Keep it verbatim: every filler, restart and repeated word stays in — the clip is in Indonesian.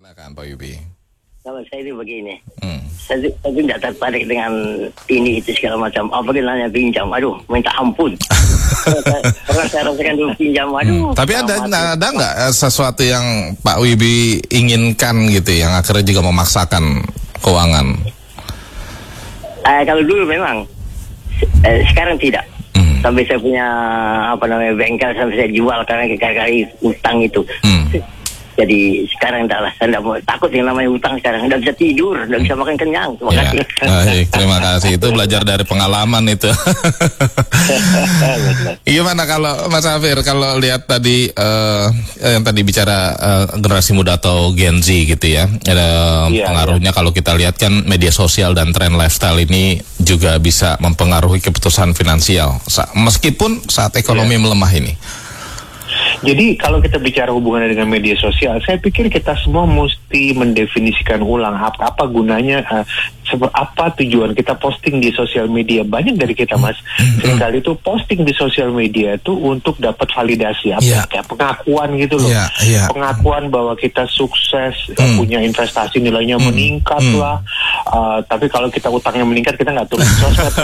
Silakan Pak Yubi. Kalau saya ini begini, Hmm. saya, saya tidak tertarik dengan ini itu segala macam. Apalagi nanya pinjam, aduh minta ampun. Karena saya rasakan dulu pinjam, aduh. Hmm. Tapi ada ada nggak eh, sesuatu yang Pak Wibi inginkan gitu, yang akhirnya juga memaksakan keuangan? Eh, kalau dulu memang, eh, sekarang tidak. Hmm. Sampai saya punya apa namanya bengkel sampai saya jual karena gara-gara utang itu. Hmm. Jadi sekarang tidak lah, saya tidak mau takut yang namanya utang sekarang. Tidak bisa tidur, tidak bisa makan kenyang. Terima Ya, kasih. baik, terima kasih. Itu belajar dari pengalaman itu. Gimana kalau Mas Hafir, kalau lihat tadi uh, yang tadi bicara uh, generasi muda atau Gen Z gitu ya, ada Iya, pengaruhnya. Kalau kita lihat kan media sosial dan tren lifestyle ini juga bisa mempengaruhi keputusan finansial, Sa- meskipun saat ekonomi Iya. melemah ini. Jadi kalau kita bicara hubungannya dengan media sosial, saya pikir kita semua mesti mendefinisikan ulang apa, apa gunanya, uh, sebe- apa tujuan kita posting di sosial media. Banyak dari kita, Mas, seringkali itu posting di sosial media itu untuk dapat validasi, apa Yeah. kayak pengakuan gitu loh. Yeah, yeah. Pengakuan bahwa kita sukses, uh, Mm. punya investasi nilainya Mm. meningkat Mm. lah. Uh, tapi kalau kita utangnya meningkat, kita nggak turun di sosmed.